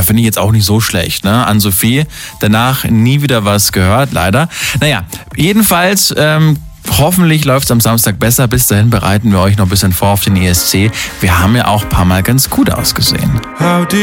finde ich jetzt auch nicht so schlecht, ne? An Sophie, danach nie wieder was gehört, leider. Naja, jedenfalls, hoffentlich läuft es am Samstag besser. Bis dahin bereiten wir euch noch ein bisschen vor auf den ESC. Wir haben ja auch ein paar Mal ganz gut ausgesehen.